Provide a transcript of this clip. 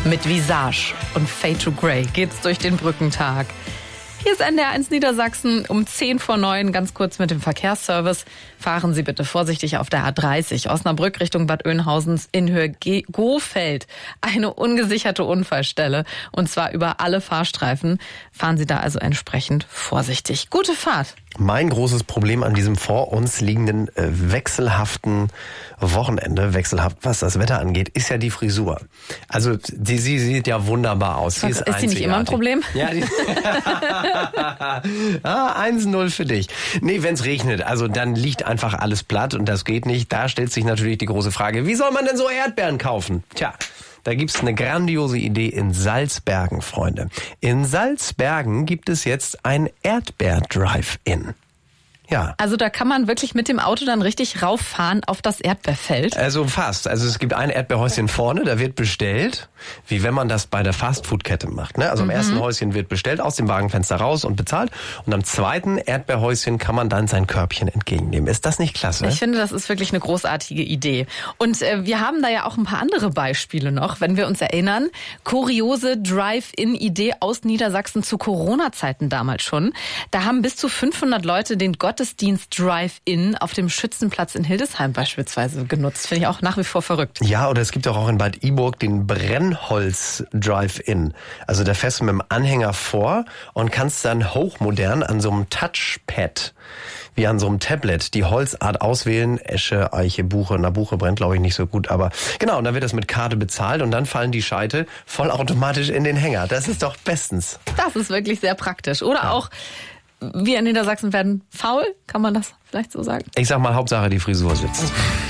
Mit Visage und Fade to Grey geht's durch den Brückentag. Hier ist NDR1 Niedersachsen um 10:09, ganz kurz mit dem Verkehrsservice. Fahren Sie bitte vorsichtig auf der A30 Osnabrück Richtung Bad Oeynhausens in Höhe Gohfeld. Eine ungesicherte Unfallstelle und zwar über alle Fahrstreifen. Fahren Sie da also entsprechend vorsichtig. Gute Fahrt. Mein großes Problem an diesem vor uns liegenden wechselhaften Wochenende, wechselhaft was das Wetter angeht, ist ja die Frisur. Also sie sieht ja wunderbar aus. Sie ist sie nicht immer ein Problem? Ja, 1-0 für dich. Nee, wenn's regnet, also dann liegt einfach alles platt und das geht nicht. Da stellt sich natürlich die große Frage, wie soll man denn so Erdbeeren kaufen? Tja, da gibt's eine grandiose Idee in Salzbergen, Freunde. In Salzbergen gibt es jetzt ein Erdbeer-Drive-In. Ja. Also da kann man wirklich mit dem Auto dann richtig rauffahren auf das Erdbeerfeld? Also fast. Also es gibt ein Erdbeerhäuschen vorne, da wird bestellt, wie wenn man das bei der Fastfood-Kette macht. Ne? Also im ersten Häuschen wird bestellt, aus dem Wagenfenster raus und bezahlt. Und am zweiten Erdbeerhäuschen kann man dann sein Körbchen entgegennehmen. Ist das nicht klasse? Ich finde, das ist wirklich eine großartige Idee. Und wir haben da ja auch ein paar andere Beispiele noch, wenn wir uns erinnern. Kuriose Drive-In-Idee aus Niedersachsen zu Corona-Zeiten damals schon. Da haben bis zu 500 Leute den Gottesdienst Drive-In auf dem Schützenplatz in Hildesheim beispielsweise genutzt. Finde ich auch nach wie vor verrückt. Ja, oder es gibt auch in Bad Iburg den Brennholz Drive-In. Also da fährst du mit dem Anhänger vor und kannst dann hochmodern an so einem Touchpad, wie an so einem Tablet, die Holzart auswählen. Esche, Eiche, Buche. Na, Buche brennt, glaube ich, nicht so gut. Aber genau, und dann wird das mit Karte bezahlt und dann fallen die Scheite vollautomatisch in den Hänger. Das ist doch bestens. Das ist wirklich sehr praktisch. Oder auch, wir in Niedersachsen werden faul, kann man das vielleicht so sagen? Ich sag mal, Hauptsache die Frisur sitzt.